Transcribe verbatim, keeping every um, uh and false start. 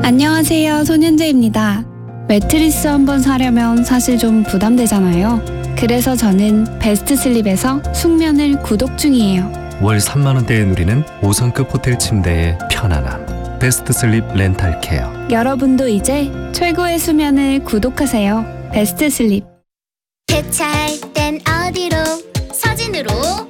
안녕하세요, 손현재입니다. 매트리스 한번 사려면 사실 좀 부담되잖아요. 그래서 저는 베스트슬립에서 숙면을 구독 중이에요. 월 삼만 원대에 누리는 오 성급 호텔 침대의 편안함. 베스트슬립 렌탈케어. 여러분도 이제 최고의 수면을 구독하세요. 베스트슬립. 대차할 땐 어디로? 서진으로